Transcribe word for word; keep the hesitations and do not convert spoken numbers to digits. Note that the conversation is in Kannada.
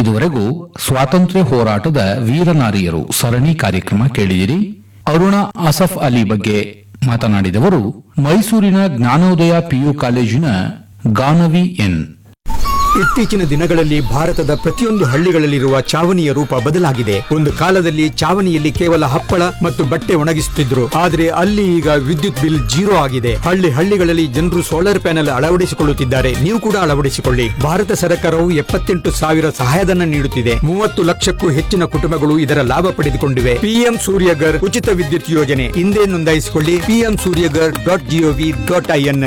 ಇದುವರೆಗೂ ಸ್ವಾತಂತ್ರ್ಯ ಹೋರಾಟದ ವೀರನಾರಿಯರು ಸರಣಿ ಕಾರ್ಯಕ್ರಮ ಕೇಳಿದಿರಿ. ಅರುಣಾ ಅಸಫ್ ಅಲಿ ಬಗ್ಗೆ ಮಾತನಾಡಿದವರು ಮೈಸೂರಿನ ಜ್ಞಾನೋದಯ ಪಿಯು ಕಾಲೇಜಿನ ಗಾನವಿ ಎನ್. ಇತ್ತೀಚಿನ ದಿನಗಳಲ್ಲಿ ಭಾರತದ ಪ್ರತಿಯೊಂದು ಹಳ್ಳಿಗಳಲ್ಲಿರುವ ಚಾವಣಿಯ ರೂಪ ಬದಲಾಗಿದೆ. ಒಂದು ಕಾಲದಲ್ಲಿ ಚಾವಣಿಯಲ್ಲಿ ಕೇವಲ ಹಪ್ಪಳ ಮತ್ತು ಬಟ್ಟೆ ಒಣಗಿಸುತ್ತಿದ್ರು, ಆದರೆ ಅಲ್ಲಿ ಈಗ ವಿದ್ಯುತ್ ಬಿಲ್ ಜೀರೋ ಆಗಿದೆ. ಹಳ್ಳಿ ಹಳ್ಳಿಗಳಲ್ಲಿ ಜನರು ಸೋಲಾರ್ ಪ್ಯಾನೆಲ್ ಅಳವಡಿಸಿಕೊಳ್ಳುತ್ತಿದ್ದಾರೆ. ನೀವು ಕೂಡ ಅಳವಡಿಸಿಕೊಳ್ಳಿ. ಭಾರತ ಸರ್ಕಾರವು ಎಪ್ಪತ್ತೆಂಟು ಸಾವಿರ ಸಹಾಯಧನ ನೀಡುತ್ತಿದೆ. ಮೂವತ್ತು ಲಕ್ಷಕ್ಕೂ ಹೆಚ್ಚಿನ ಕುಟುಂಬಗಳು ಇದರ ಲಾಭ ಪಡೆದುಕೊಂಡಿವೆ. ಪಿಎಂ ಸೂರ್ಯಗರ್ ಉಚಿತ ವಿದ್ಯುತ್ ಯೋಜನೆ ಹಿಂದೆ ನೋಂದಾಯಿಸಿಕೊಳ್ಳಿ. PM Surya Ghar dot gov dot IN